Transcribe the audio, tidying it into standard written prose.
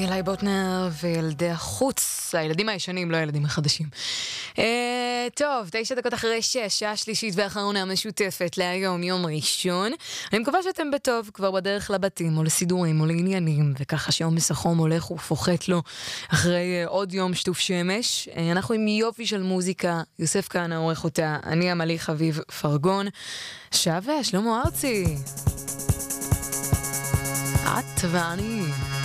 אילי בוטנר וילדי החוץ, הילדים הישנים, לא הילדים החדשים. טוב, 9 דקות אחרי 6, שעה שלישית ואחרונה משותפת להיום, יום ראשון. אני מקווה שאתם בטוב, כבר בדרך לבתים או לסידורים או לעניינים, וככה שעומס החום הולך ופוחת לו אחרי עוד יום שטוף שמש. אנחנו עם יופי של מוזיקה, יוסף כהנא עורך אותה, אני עמלי חביב פרגון, שווה, שלמה ארצי. את ואני.